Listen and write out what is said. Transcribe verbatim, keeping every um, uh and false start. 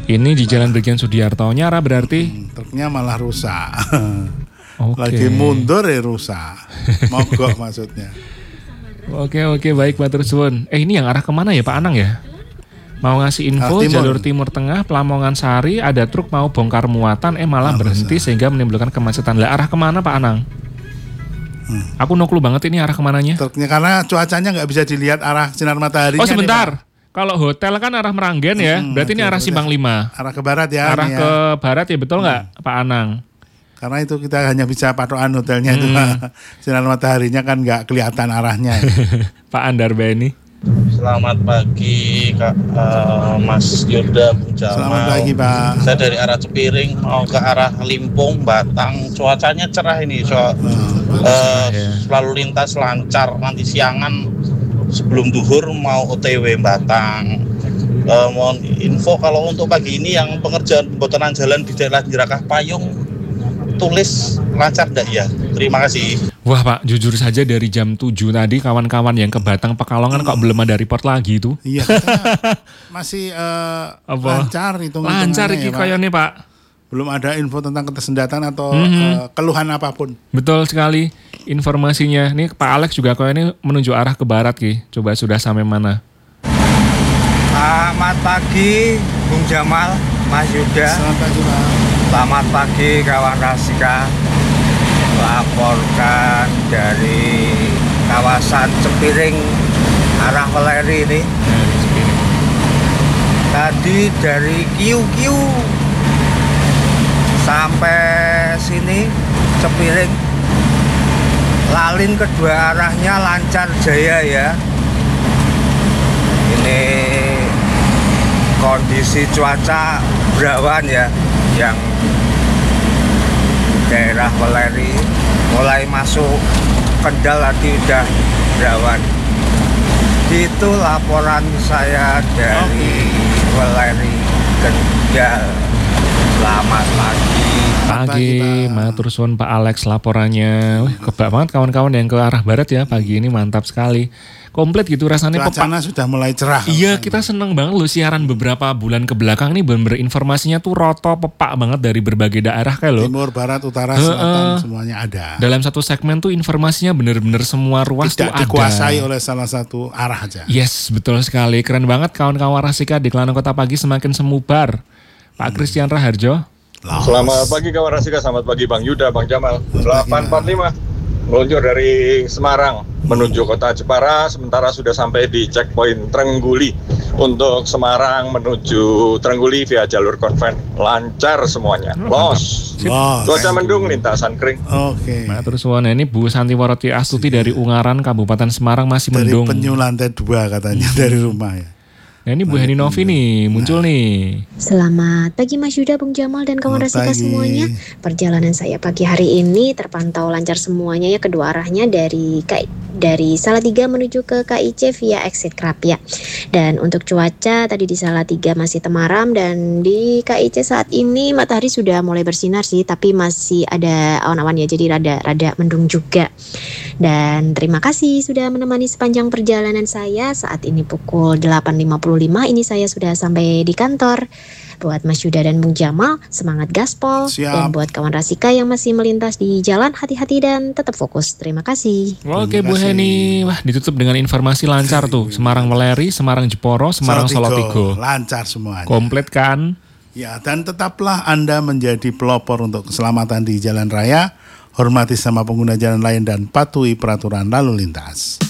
Ini di Jalan Brigjen Sudiarto Nyara berarti? Hmm, truknya malah rusak. Oke. Lagi mundur ya rusak. Mogok maksudnya. Oke oke baik Matur suwun. Eh ini yang arah kemana ya Pak Anang ya? Mau ngasih info Timur. jalur timur tengah Pelamongan Sari ada truk mau bongkar muatan eh malah Nah, berhenti masa. sehingga menimbulkan kemacetan. Lah arah kemana Pak Anang? Hmm. Aku no clue banget ini arah kemananya. Truknya karena cuacanya nggak bisa dilihat arah sinar mataharinya. Oh sebentar. Nih, kalau hotel kan arah Meranggen ya, Hmm, berarti ini oke, arah berarti Simpang lima. arah ke barat ya. Arah nih ya. ke barat ya betul nggak Hmm. Pak Anang? Karena itu kita hanya bisa patokan hotelnya itu Hmm. sinar mataharinya kan nggak kelihatan arahnya. Pak Andar Beni. Selamat pagi Kak uh, Mas Yuda Bung Jamal. Selamat pagi Pak. Saya dari arah Cepiring mau ke arah Limpung, Batang. Cuacanya cerah ini, so, Oh, uh, ya. lalu lintas lancar. Nanti siangan sebelum duhur mau O T W Batang. Uh, mohon info kalau untuk pagi ini yang pengerjaan pembotonan jalan di daerah Jerakah Payung tulis lancar enggak ya? Terima kasih. Wah Pak, jujur saja dari jam tujuh tadi kawan-kawan yang ke Batang Pekalongan kok belum ada report lagi itu. Iya, katanya masih uh, Apa? lancar itu. Lancar iki koyo nih Pak. Belum ada info tentang ketesendatan atau Mhm. uh, keluhan apapun. Betul sekali informasinya. Nih Pak Alex juga koyo ini menuju arah ke barat Ki. Coba sudah sampai mana? Selamat pagi Bung Jamal, Mas Yuda. Selamat pagi Pak. Selamat pagi kawan Rasika. Laporkan dari kawasan Cepiring arah Weleri ini. Tadi dari Kiu-Kiu sampai sini Cepiring, lalin kedua arahnya lancar jaya ya. Ini kondisi cuaca berawan ya, yang daerah Weleri mulai masuk Kendal tadi udah berawan. Itu laporan saya dari Weleri Kendal. Selamat pagi. Pagi, matur suwun Pak Alex laporannya. Wih, kebak banget kawan-kawan yang ke arah barat ya pagi ini mantap sekali. Komplit gitu rasanya pepak. Cuacanya sudah mulai cerah. Iya, kita seneng banget loh siaran beberapa bulan ke belakang ini bener-bener informasinya tuh roto pepak banget dari berbagai daerah kayak loh. Timur, barat, utara, He-he. selatan semuanya ada. Dalam satu segmen tuh informasinya bener-bener semua ruas Tidak tuh ada. dikuasai oleh salah satu arah aja. Yes, betul sekali. Keren banget kawan-kawan Rasika di Kelana Kota Pagi semakin semubar. Pak Christian Raharjo. Selamat pagi kawan Rasika, selamat pagi Bang Yuda, Bang Jamal. delapan empat lima meluncur dari Semarang menuju kota Jepara, sementara sudah sampai di checkpoint Trengguli. Untuk Semarang menuju Trengguli via jalur konven, lancar semuanya. Los. Los. Cuaca mendung, lintasan kering. Oke. Nah, terus Wana ini Bu Santiwarati Astuti dari Ungaran, Kabupaten Semarang masih Dari mendung. penyu lantai dua katanya dari rumah ya. Nah ini Bu Heni Novi nih muncul nih. Selamat pagi Mas Yuda, Bung Jamal dan kawan Selamat Rasika pagi. semuanya. Perjalanan saya pagi hari ini terpantau lancar semuanya ya, kedua arahnya dari K I, dari Salatiga menuju ke K I C via exit Krapia. Dan untuk cuaca tadi di Salatiga masih temaram dan di K I C saat ini matahari sudah mulai bersinar sih, tapi masih ada awan-awan ya, jadi rada-rada mendung juga. Dan terima kasih sudah menemani sepanjang perjalanan saya. Saat ini pukul delapan lima puluh lima, ini saya sudah sampai di kantor. Buat Mas Yuda dan Bung Jamal, semangat gaspol. Siap. Dan buat kawan Rasika yang masih melintas di jalan, hati-hati dan tetap fokus. Terima kasih. Oke Bu kasih. Heni, wah ditutup dengan informasi lancar tuh. Semarang Weleri, Semarang Jeporo, Semarang Solotigo. Lancar semuanya. Komplit kan? Ya, dan tetaplah Anda menjadi pelopor untuk keselamatan di jalan raya. Hormati sama pengguna jalan lain dan patuhi peraturan lalu lintas.